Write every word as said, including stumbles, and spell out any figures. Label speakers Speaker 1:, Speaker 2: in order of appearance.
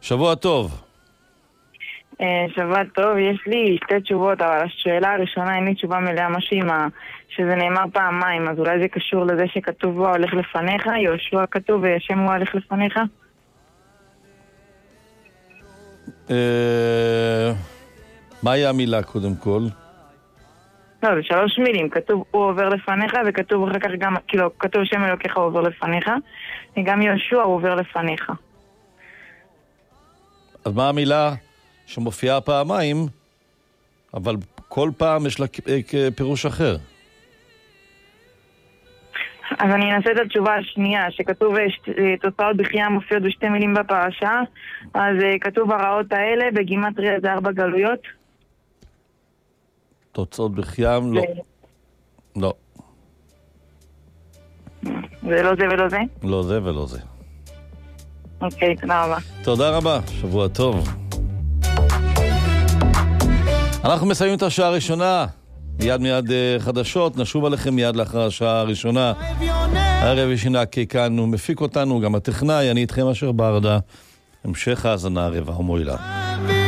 Speaker 1: שבוע טוב.
Speaker 2: שבוע טוב, יש לי שתי תשובות, אבל השאלה הראשונה אין לי תשובה מלאה, משהו עם ה... שזה נאמר פעמיים, אז אולי זה קשור לזה שכתוב הוא הולך לפניך, יהושע כתוב וישם הוא הולך לפניך?
Speaker 1: מהי המילה קודם כל?
Speaker 2: לא, זה שלוש מילים, כתוב הוא עובר לפניך, וכתוב אחר כך גם, כאילו, כתוב שם אלוקיך הוא עובר לפניך, וגם יהושע הוא עובר לפניך.
Speaker 1: אז מה המילה שמופיעה פעמיים, אבל כל פעם יש לה פירוש אחר?
Speaker 2: אז אני אנסה את התשובה השנייה, שכתוב תוצאות בחייה מופיעות בשתי מילים בפרשה, אז כתוב הרעות האלה בגימטריה זה ארבע גלויות.
Speaker 1: תוצאות בחיים? לא. לא.
Speaker 2: זה לא זה ולא זה?
Speaker 1: לא זה ולא זה.
Speaker 2: אוקיי, תודה רבה.
Speaker 1: תודה רבה, שבוע טוב. אנחנו מסיימים את השעה הראשונה, מיד מיד חדשות, נשוב עליכם מיד לאחר השעה הראשונה. הערב ישינה כאן הוא מפיק אותנו, גם הטכנאי, אני איתכם אשר ברדה. המשך האזנה רבע ומועילה.